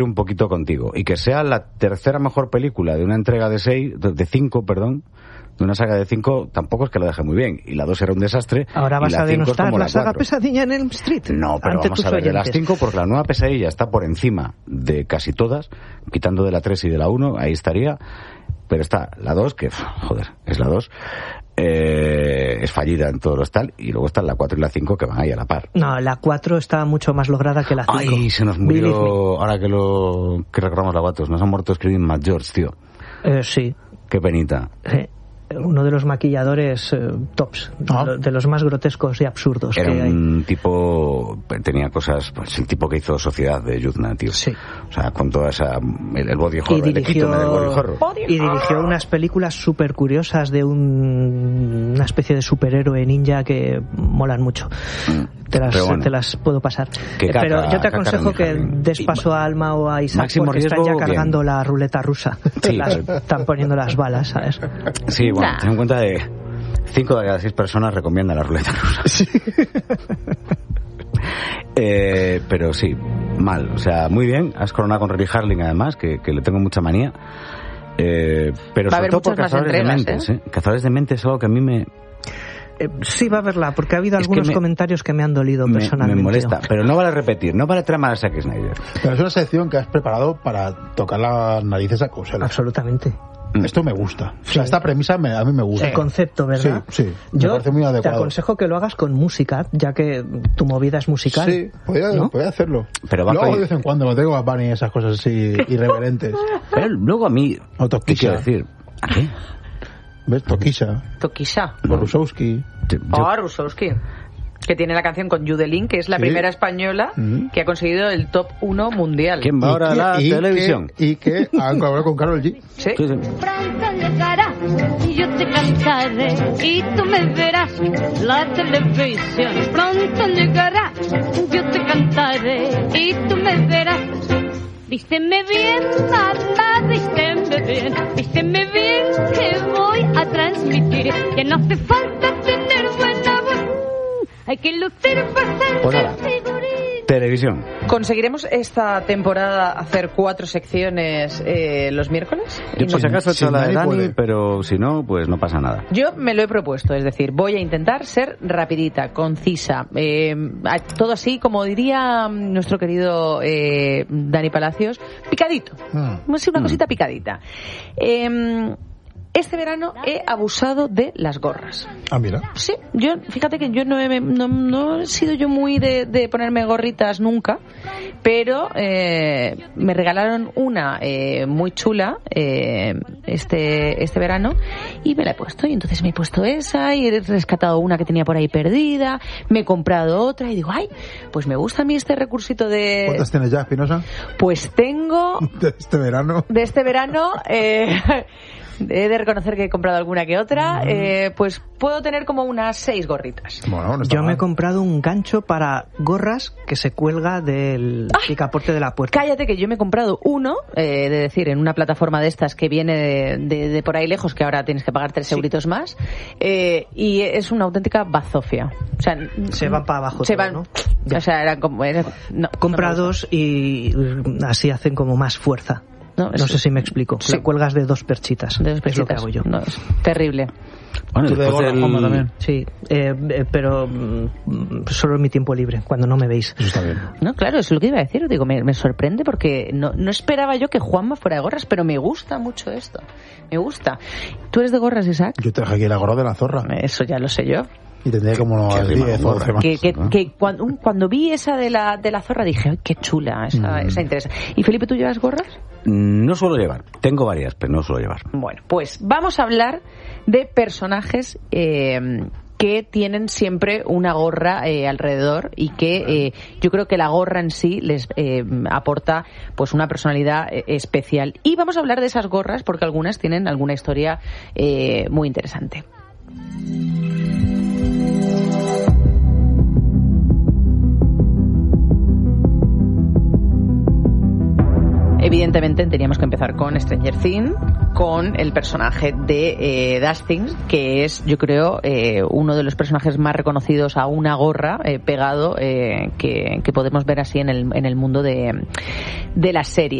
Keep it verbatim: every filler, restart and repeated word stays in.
un poquito contigo y que sea la tercera mejor película de una entrega de seis, de cinco, perdón, de una saga de cinco, tampoco es que la deje muy bien. Y la dos era un desastre. Ahora vas a denostar la, la saga Pesadilla en Elm Street. No, pero ante vamos a ver, oyentes. de las cinco, porque la nueva Pesadilla está por encima de casi todas, quitando de la tres y de la uno, ahí estaría. Pero está la dos, que, joder, es la dos, eh, es fallida en todos los tal, y luego están la cuatro y la cinco que van ahí a la par. No, la cuatro está mucho más lograda que la cinco. Ay, se nos murió, ahora que lo que recordamos la cuatro, nos han muerto escribiendo Matt George, tío. Eh, sí. Qué penita. Eh. Uno de los maquilladores eh, tops, ah. de, de los más grotescos y absurdos era que hay. Un tipo, tenía cosas, pues el tipo que hizo Sociedad de Yuzna, tío. Sí. O sea, con toda esa, el, el body horror, y dirigió, el epítome del body horror. Y dirigió unas películas súper curiosas de un, una especie de superhéroe ninja que molan mucho. Mm. Te las, bueno, te las puedo pasar. Caca, pero yo te aconsejo que des paso a Alma o a Isaac porque riesgo, están ya cargando bien. La ruleta rusa. Sí, las, pero... Están poniendo las balas, ¿sabes? Sí, bueno, nah. ten en cuenta de cinco de cada seis personas recomiendan la ruleta rusa. Sí. eh, pero sí, mal. O sea, muy bien. Has coronado con Renny Harlin, además, que, que le tengo mucha manía. Eh, pero Va sobre todo por Cazadores entregas, de Mentes. ¿eh? ¿eh? Cazadores de Mentes es algo que a mí me... Eh, sí, va a verla, porque ha habido es algunos me, comentarios que me han dolido me, personalmente. Me molesta, pero no vale repetir, no vale trama a Zack Snyder. Pero es una sección que has preparado para tocar las narices a Cosela. Absolutamente. Mm. Esto me gusta. Sí. O sea, esta premisa me, a mí me gusta. El concepto, ¿verdad? Sí, sí. Me Yo parece muy adecuado. Te aconsejo que lo hagas con música, ya que tu movida es musical. Sí, podría, ¿no? podría hacerlo. Pero luego de vez en cuando lo tengo a Bunny y esas cosas así irreverentes. Pero luego a mí... ¿Qué quiero decir? ¿A qué? ¿Ves? Toquisha. Toquisha. O Rusowski. Oh, Rusowski. Que tiene la canción con Judelin, que es la sí. primera española mm-hmm. que ha conseguido el top uno mundial. ¿Quién va ahora a la y televisión? Que, y que han colaborado con Karol G. Sí. sí, sí. Pronto llegará y yo te cantaré y tú me verás la televisión. Pronto llegará, yo te cantaré y tú me verás. Vísteme bien, mamá, vísteme bien, vísteme bien, que voy a transmitir que no hace falta tener buena voz, hay que lucir bastante figurín. Televisión. ¿Conseguiremos esta temporada hacer cuatro secciones eh, los miércoles? Yo por si acaso he hecho la de Dani, puede. pero si no, pues no pasa nada. Yo me lo he propuesto, es decir, voy a intentar ser rapidita, concisa, eh, todo así, como diría nuestro querido eh, Dani Palacios, picadito. Mm. Sí, una cosita picadita. Eh, Este verano he abusado de las gorras. Ah, mira. Sí, yo, fíjate que yo no he, no, no he sido yo muy de, de ponerme gorritas nunca, pero eh, me regalaron una eh, muy chula eh, este este verano y me la he puesto. Y entonces me he puesto esa y he rescatado una que tenía por ahí perdida, me he comprado otra y digo, ay, pues me gusta a mí este recursito de... ¿Cuántas tienes ya, Espinosa? Pues tengo... De este verano. De este verano... Eh, he de reconocer que he comprado alguna que otra, mm. eh, pues puedo tener como unas seis gorritas. Bueno, no Yo mal. me he comprado un gancho para gorras que se cuelga del ¡ay! Picaporte de la puerta. Cállate, que yo me he comprado uno, eh, de decir, en una plataforma de estas que viene de, de, de por ahí lejos, que ahora tienes que pagar tres sí. euritos más, eh, y es una auténtica bazofia. O sea, se van para abajo se todo, van, ¿no? O sea, eran como... Era, no, Compra no dos y así hacen como más fuerza. No, no sé si me explico. Sí. La cuelgas de dos perchitas. De dos perchitas. Es lo que hago yo. No, es terrible. Bueno, ¿Tú de gorra, del... Juanma, también? Sí, eh, eh, pero mm, solo en mi tiempo libre, cuando no me veis. Eso está bien. No, claro, eso es lo que iba a decir. Digo, me, me sorprende porque no, no esperaba yo que Juanma fuera de gorras, pero me gusta mucho esto. Me gusta. ¿Tú eres de gorras, Isaac? Yo te dejé aquí la gorra de la zorra. Eso ya lo sé yo. Y tendría como unos diez o doce más. Que, que, que cuando, cuando vi esa de la, de la zorra dije, ay, qué chula, esa, mm. esa interesa. ¿Y Felipe, tú llevas gorras? No suelo llevar. Tengo varias, pero no suelo llevar. Bueno, pues vamos a hablar de personajes eh, que tienen siempre una gorra eh, alrededor y que eh, yo creo que la gorra en sí les eh, aporta pues una personalidad eh, especial. Y vamos a hablar de esas gorras porque algunas tienen alguna historia eh, muy interesante. evidentemente teníamos que empezar con Stranger Things, con el personaje de eh, Dustin, que es, yo creo, eh, uno de los personajes más reconocidos a una gorra eh, pegado eh, que, que podemos ver así en el, en el mundo de, de la serie.